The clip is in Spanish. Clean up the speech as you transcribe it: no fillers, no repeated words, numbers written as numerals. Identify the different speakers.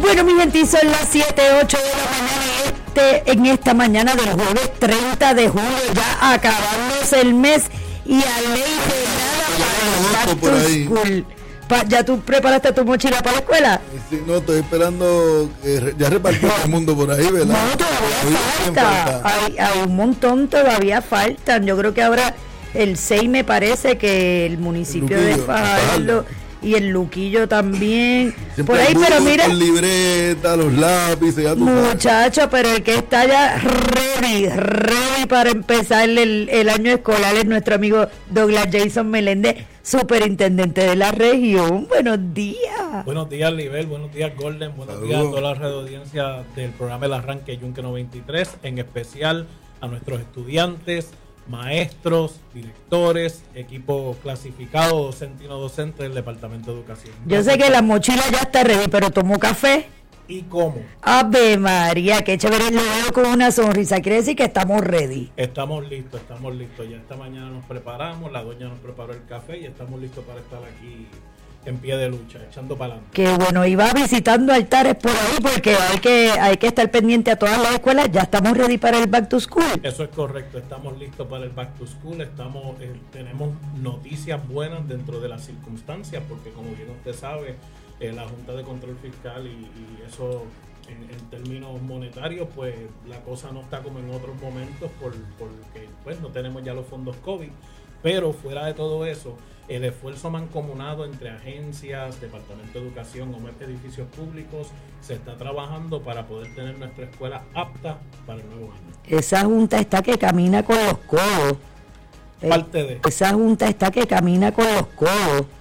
Speaker 1: Bueno, mi gente, son las 7:08 de la mañana en esta mañana del jueves 30 de julio, ya acabándose el mes y a ley de nada para el back to school. ¿Ya tú preparaste tu mochila para la escuela?
Speaker 2: Sí, no, estoy esperando, ya repartió todo el mundo por ahí, ¿verdad?
Speaker 1: No, todavía falta. Hay un montón, todavía faltan. Yo creo que ahora el 6 me parece que el municipio de Fajardo y el Luquillo también. Siempre por ahí, pero mira.
Speaker 2: Con libreta, los lápices, ya tú
Speaker 1: muchacho, pero el que está ya ready para empezar el año escolar es nuestro amigo Douglas Jason Meléndez, superintendente de la región. Buenos días.
Speaker 3: Buenos días, Libel. Buenos días, Golden. Buenos días a toda la red de audiencia del programa El Arranque Yunque 93, en especial a nuestros estudiantes, maestros, directores, equipo clasificado, docente y no docente del Departamento de Educación.
Speaker 1: Yo sé que la mochila ya está ready, pero ¿tomó café?
Speaker 3: ¿Y cómo?
Speaker 1: Ave María, qué chévere, lo veo con una sonrisa. Quiere decir que estamos ready.
Speaker 3: Estamos listos. Ya esta mañana nos preparamos, la doña nos preparó el café y estamos listos para estar aquí en pie de lucha, echando para adelante.
Speaker 1: Qué bueno, y va visitando altares por ahí porque hay que estar pendiente a todas las escuelas. Ya estamos ready para el Back to School.
Speaker 3: Eso es correcto, estamos listos para el Back to School. Tenemos noticias buenas dentro de las circunstancias porque, como bien usted sabe, la Junta de Control Fiscal y eso en términos monetarios, pues la cosa no está como en otros momentos porque pues no tenemos ya los fondos COVID. Pero fuera de todo eso, el esfuerzo mancomunado entre agencias, Departamento de Educación, OMEP, edificios públicos, se está trabajando para poder tener nuestra escuela apta para el nuevo año.
Speaker 1: Esa junta está que camina con los codos.
Speaker 3: Parte de.
Speaker 1: Esa junta está que camina con los codos.